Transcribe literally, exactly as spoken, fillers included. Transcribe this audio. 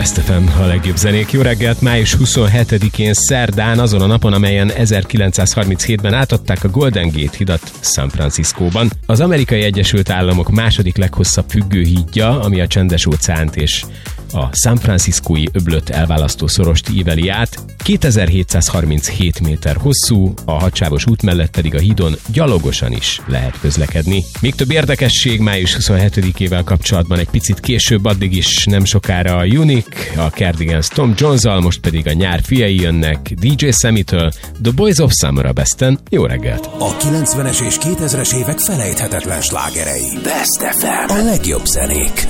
Best ef em, a legjobb zenék. Jó reggelt, május huszonhetedikén szerdán, azon a napon, amelyen ezerkilencszázharminchétben átadták a Golden Gate hidat San Franciscóban. Az Amerikai Egyesült Államok második leghosszabb függőhídja, ami a Csendes-óceánt és a San Franciscói öblöt elválasztó szorost íveli át, kétezer-hétszázharminchét méter hosszú, a hadsávos út mellett pedig a hídon gyalogosan is lehet közlekedni. Még több érdekesség május huszonhetedikével kapcsolatban egy picit később, addig is nem sokára a Unique, a Cardigans Tom Jones-al, most pedig a nyár fiai jönnek dé dzsé Sammy-től, The Boys of Summer a Besten. Jó reggelt! A kilencvenes és kétezres évek felejthetetlen slágerei. Best ef em. A legjobb zenék.